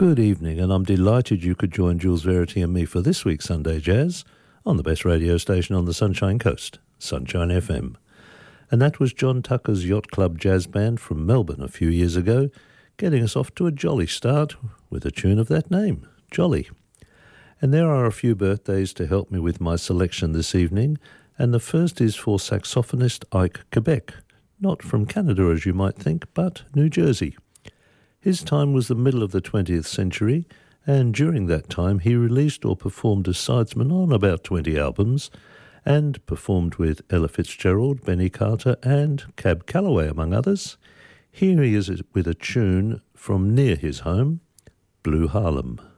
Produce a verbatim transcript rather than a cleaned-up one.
Good evening, and I'm delighted you could join Jules Verity and me for this week's Sunday Jazz on the best radio station on the Sunshine Coast, Sunshine F M. And that was John Tucker's Yacht Club Jazz Band from Melbourne a few years ago, getting us off to a jolly start with a tune of that name, Jolly. And there are a few birthdays to help me with my selection this evening, and the first is for saxophonist Ike Quebec, not from Canada as you might think, but New Jersey. His time was the middle of the twentieth century, and during that time he released or performed as sidesman on about twenty albums, and performed with Ella Fitzgerald, Benny Carter and Cab Calloway, among others. Here he is with a tune from near his home, Blue Harlem.